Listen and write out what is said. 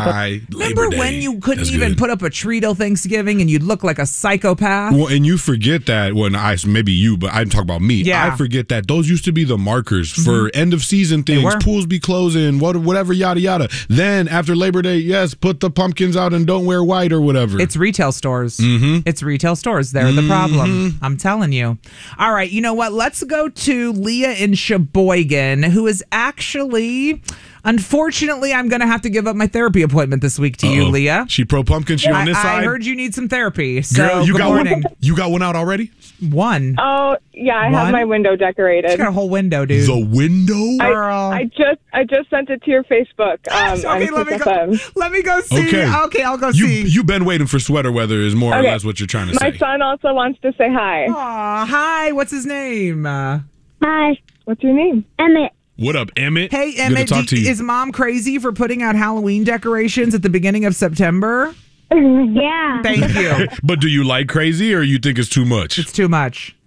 pie. Remember when you couldn't even put up a tree till Thanksgiving and you'd look like a psychopath? Well, and you forget that when maybe you, but I'm talking about me. Yeah. I forget that those used to be the markers for end of season things. Pools be closing, whatever, yada yada. Then after Labor Day, yes, put the pumpkins out and don't wear white or whatever. It's retail stores. It's retail stores. They're the problem. I'm telling you. All right, you know what? Let's go to Leah in Sheboygan, who is actually... Unfortunately, I'm going to have to give up my therapy appointment this week to you, Leah. She pro pumpkin. She on this side. I heard you need some therapy. So girl, you good got morning. You got one out already? One. Oh yeah, I have my window decorated. She's got a whole window, dude. The window, girl. I just sent it to your Facebook. Okay, let me go see. Okay, I'll go see. You've been waiting for sweater weather is more or less what you're trying to say. My son also wants to say hi. Aw, hi. What's his name? Hi. What's your name? Emmett. What up, Emmett? Hey, Emmett, is Mom crazy for putting out Halloween decorations at the beginning of September? Yeah. Thank you. But do you like crazy or you think it's too much? It's too much.